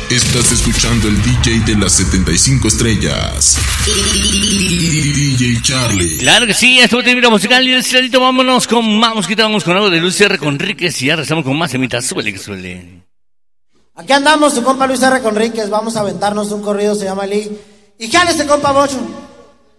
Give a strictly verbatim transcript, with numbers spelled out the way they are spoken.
Estás escuchando el D J de las setenta y cinco estrellas. D J Charlie. Claro que sí, esto es el musical y el vámonos con más mosquita, vamos con algo de Luis R. Conríquez y ya regresamos con más semitas. Suele que suele. Aquí andamos, su compa Luis R. Conríquez, vamos a aventarnos un corrido, se llama Lee. Y jale ese compa Bocho.